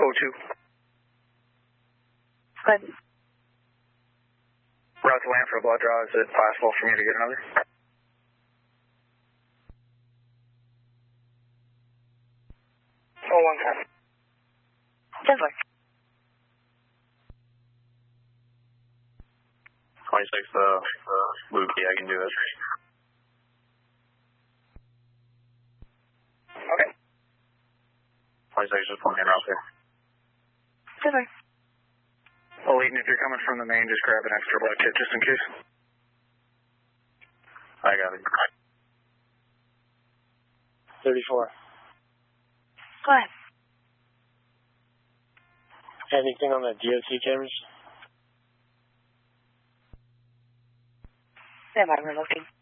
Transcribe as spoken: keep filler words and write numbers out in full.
oh two. Go ahead. Route to land for a blood draw. Is it possible for me to get another? Oh, one ten. ten four. twenty-six, uh, uh, Lukey, I can do it. Okay. twenty-six, just put me in route there. ten four. Well, Aiden, if you're coming from the main, just grab an extra blood kit just in case. I got it. thirty-four. Go ahead. Anything on the D O T cameras? Stand by, we're looking.